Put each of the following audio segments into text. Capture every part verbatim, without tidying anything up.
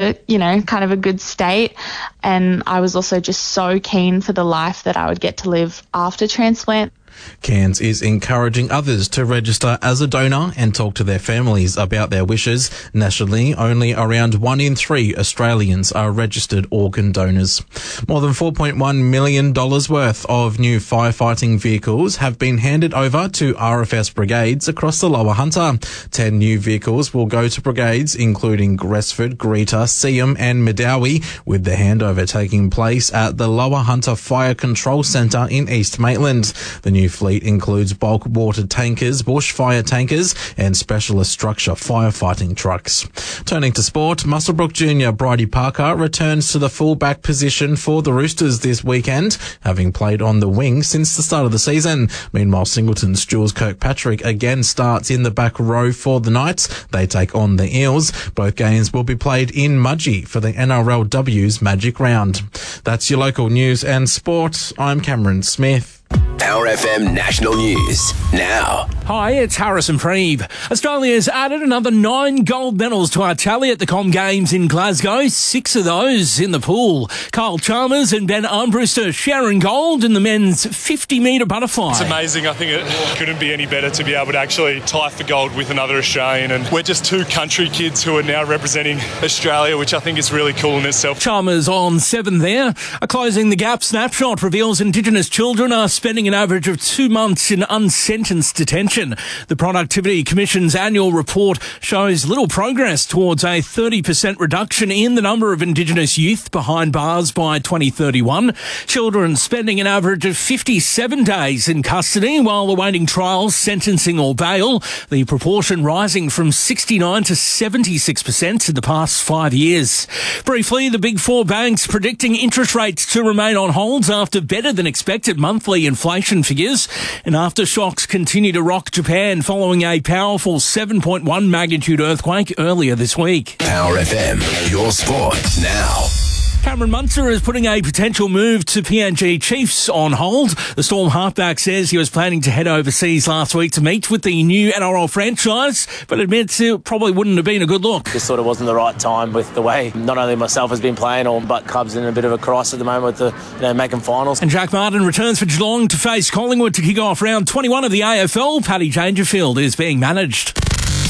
a, you know, kind of a good state. And I was also just so keen for the life that I would get to live after transplant. Cairns is encouraging others to register as a donor and talk to their families about their wishes. Nationally, only around one in three Australians are registered organ donors. More than four point one million dollars worth of new firefighting vehicles have been handed over to R F S brigades across the Lower Hunter. Ten new vehicles will go to brigades including Gresford, Greta, Seaham and Medowie, with the handover taking place at the Lower Hunter Fire Control Centre in East Maitland. The new fleet includes bulk water tankers, bushfire tankers and specialist structure firefighting trucks. Turning to sport, Muswellbrook junior Bridie Parker returns to the fullback position for the Roosters this weekend, having played on the wing since the start of the season. Meanwhile, Singleton's Jules Kirkpatrick again starts in the back row for the Knights. They take on the Eels. Both games will be played in Mudgee for the N R L W's Magic Round. That's your local news and sport. I'm Cameron Smith. Power F M National News now. Hi, it's Harrison Freeb. Australia's added another nine gold medals to our tally at the Com Games in Glasgow, six of those in the pool. Kyle Chalmers and Ben Armbruster sharing gold in the men's fifty metre butterfly. It's amazing. I think it couldn't be any better to be able to actually tie for gold with another Australian. And we're just two country kids who are now representing Australia, which I think is really cool in itself. Chalmers on seven there. A Closing the Gap snapshot reveals Indigenous children are spending an average of two months in unsentenced detention. The Productivity Commission's annual report shows little progress towards a thirty percent reduction in the number of Indigenous youth behind bars by twenty thirty-one. Children spending an average of fifty-seven days in custody while awaiting trial, sentencing or bail. The proportion rising from sixty-nine to seventy-six percent in the past five years. Briefly, the big four banks predicting interest rates to remain on hold after better than expected monthly inflation figures, and aftershocks continue to rock Japan following a powerful seven point one magnitude earthquake earlier this week. Power F M, your sport now. Cameron Munster is putting a potential move to P N G Chiefs on hold. The Storm halfback says he was planning to head overseas last week to meet with the new N R L franchise, but admits it probably wouldn't have been a good look. This sort of wasn't the right time with the way not only myself has been playing, or but club's in a bit of a crisis at the moment with the, you know, making finals. And Jack Martin returns for Geelong to face Collingwood to kick off round twenty-one of the A F L. Paddy Dangerfield is being managed.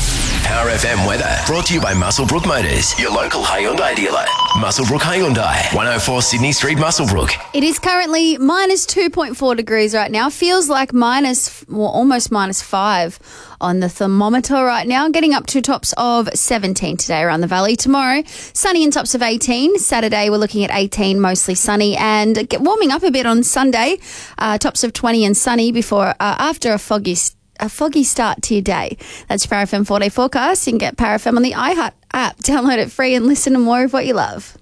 Power F M weather brought to you by Muswellbrook Motors, your local Hyundai dealer. Muswellbrook Hyundai, one oh four Sydney Street, Muswellbrook. It is currently minus two point four degrees right now. Feels like minus, well, almost minus five on the thermometer right now. Getting up to tops of seventeen today around the valley. Tomorrow, sunny and tops of eighteen. Saturday, we're looking at eighteen, mostly sunny. And get warming up a bit on Sunday, uh, tops of twenty and sunny before uh, after a foggy a foggy start to your day. That's Power F M four-day forecast. You can get Power F M on the iHeart app. Download it free and listen to more of what you love.